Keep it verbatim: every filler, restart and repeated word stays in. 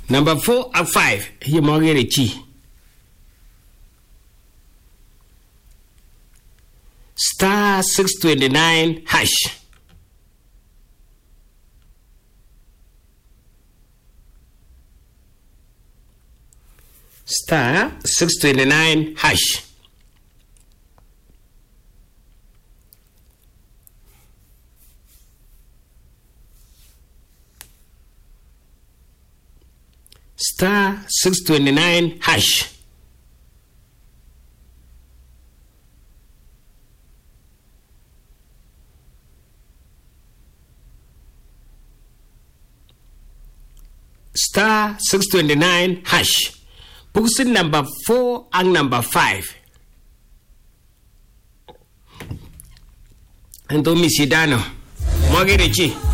Number four and five. Here mogere chi. Star six twenty-nine hash. Star six twenty-nine hash. Star six twenty-nine hash. Star six twenty-nine hash. Pusin number four and number five. And to Miss Idano. Mogere chi.